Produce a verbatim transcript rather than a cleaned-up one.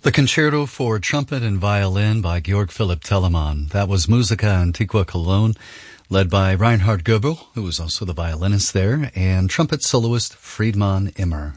The Concerto for Trumpet and Violin by Georg Philipp Telemann. That was Musica Antiqua Cologne, led by Reinhard Goebel, who was also the violinist there, and trumpet soloist Friedman Immer.